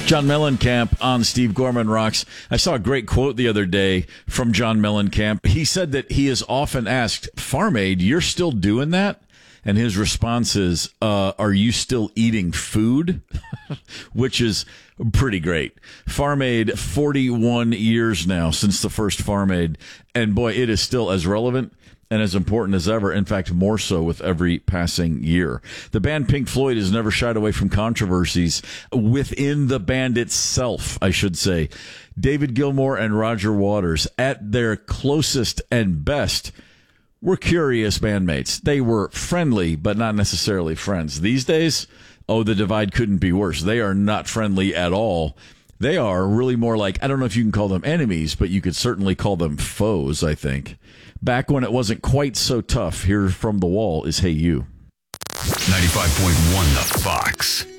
John Mellencamp on Steve Gorman Rocks. I saw a great quote the other day from John Mellencamp. He said that he is often asked, Farm Aid, you're still doing that? And his response is, are you still eating food? Which is pretty great. Farm Aid, 41 years now since the first Farm Aid. And boy, it is still as relevant and as important as ever. In fact, more so with every passing year. The band Pink Floyd has never shied away from controversies within the band itself, I should say. David Gilmour and Roger Waters, at their closest and best, were curious bandmates. They were friendly, but not necessarily friends. These days, the divide couldn't be worse. They are not friendly at all. They are really more like, I don't know if you can call them enemies, but you could certainly call them foes, I think. Back when it wasn't quite so tough, here from the wall is Hey You. 95.1 The Fox.